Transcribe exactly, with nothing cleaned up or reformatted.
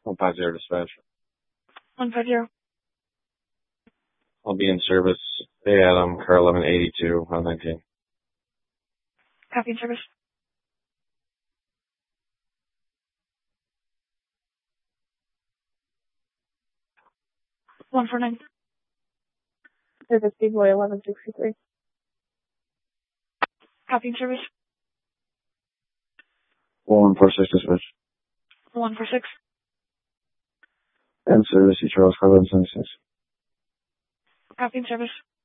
one five zero dispatch. one five zero. I'll be in service. Hey, Adam, car eleven eighty-two, one nineteen. Copy in service. one four nine. Service Speedway eleven sixty-three. Copy in service. one four six dispatch. one four six. And service, East Charles, car eleven seventy-six. Copy in service.